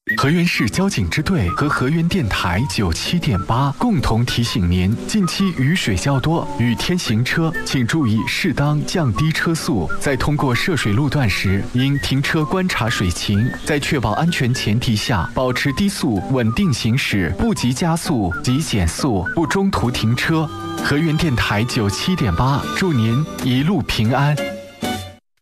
河源市交警支队和河源电台97.8共同提醒您：近期雨水较多，雨天行车请注意适当降低车速。在通过涉水路段时，应停车观察水情，在确保安全前提下，保持低速稳定行驶，不急加速及减速，不中途停车。河源电台97.8，祝您一路平安。